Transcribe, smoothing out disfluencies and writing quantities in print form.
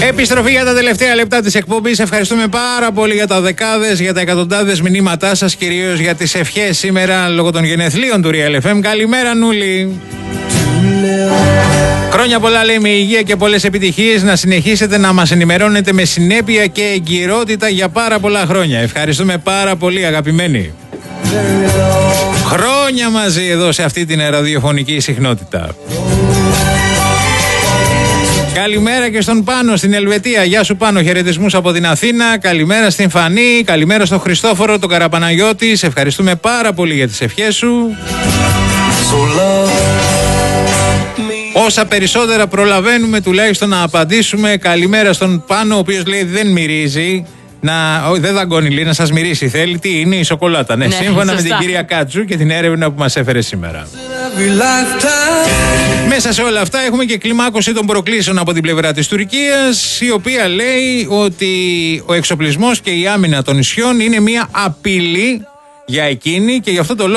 Επιστροφή για τα τελευταία λεπτά της εκπομπής. Ευχαριστούμε πάρα πολύ για τα δεκάδες, για τα εκατοντάδες μηνύματά σας, κυρίως για τις ευχές σήμερα λόγω των γενεθλίων του Real FM. Καλημέρα, Νούλη. Χρόνια πολλά, λέει, με υγεία και πολλές επιτυχίες. Να συνεχίσετε να μας ενημερώνετε με συνέπεια και εγκυρότητα για πάρα πολλά χρόνια. Ευχαριστούμε πάρα πολύ, αγαπημένοι. Χρόνια μαζί εδώ σε αυτή την ραδιοφωνική συχνότητα. Καλημέρα και στον Πάνο στην Ελβετία. Γεια σου, Πάνο, χαιρετισμούς από την Αθήνα. Καλημέρα στην Φανή, καλημέρα στον Χριστόφορο, τον Καραπαναγιώτη. Σε ευχαριστούμε πάρα πολύ για τις ευχές σου. Όσα περισσότερα προλαβαίνουμε τουλάχιστον να απαντήσουμε. Καλημέρα στον Πάνο, ο οποίος λέει δεν μυρίζει. Δεν δαγκώνει, λέει, να σας μυρίσει. Θέλει, τι είναι, η σοκολάτα. Ναι, σύμφωνα με την κυρία Κάτσου και την έρευνα που μας έφερε σήμερα. Μέσα σε όλα αυτά έχουμε και κλιμάκωση των προκλήσεων από την πλευρά της Τουρκίας, η οποία λέει ότι ο εξοπλισμός και η άμυνα των νησιών είναι μια απειλή για εκείνη και γι' αυτό το λόγο